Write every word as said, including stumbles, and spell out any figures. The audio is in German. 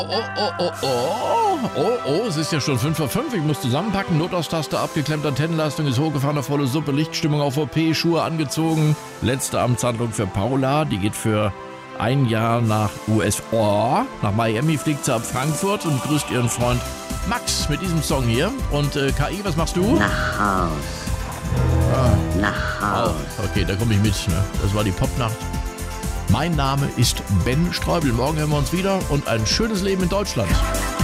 Oh, oh, oh, oh, oh, oh, es ist ja schon fünf vor fünf. Ich muss zusammenpacken. Notausstaste abgeklemmt, Antennenleistung ist hochgefahren auf volle Suppe, Lichtstimmung auf O P, Schuhe angezogen. Letzte Amtshandlung für Paula, die geht für ein Jahr nach U S A. Nach Miami fliegt sie ab Frankfurt und grüßt ihren Freund Max mit diesem Song hier. Und äh, K I, was machst du? Nach Haus. Ah. Nach Haus. Oh, okay, da komme ich mit. Ne? Das war die Popnacht. Mein Name ist Ben Streubel. Morgen hören wir uns wieder und ein schönes Leben in Deutschland.